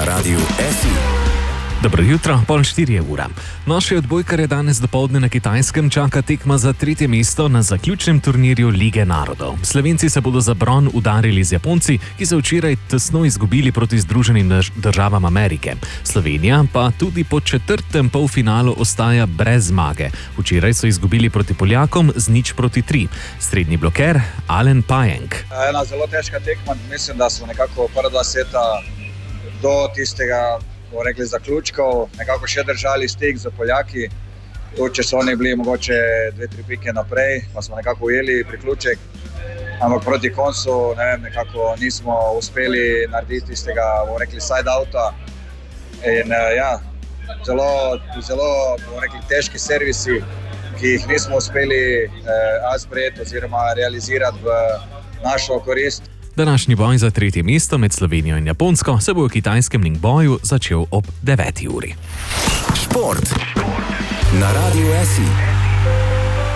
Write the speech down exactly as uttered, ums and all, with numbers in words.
Radiu S I. Dobro jutro, pol štiri ura. Naše odbojkarje danes dopoldne na Kitajskem čaka tekma za tretje mesto na zaključnem turnirju Lige narodov. Slovenci se bodo za bron udarili z Japonci, ki so včeraj tesno izgubili proti Združenim državam Amerike. Slovenija pa tudi po četrtem polfinalu ostaja brez zmage. Včeraj so izgubili proti Poljakom z nič proti tri. Srednji bloker Alen Pajenk. Ena zelo težka tekma, mislim, da smo nekako prva dva seta do tistega bomo rekli zaključkov, nekako še držali stik z Poljaki. To, če so oni bili mogoče dve, tri pike naprej, pa smo nekako ujeli priključek. Ampak proti koncu, ne vem, nekako nismo uspeli narediti tistega, bomo rekli, side-outa. In ja, zelo, zelo, bomo rekli, težki servisi, ki jih nismo uspeli eh, sprejeti oziroma realizirati v našo korist. Današnji boj za tretje mesto med Slovenijo in Japonsko se bo v kitajskem Ningboju začel ob deveti uri. Šport na Radiu S I.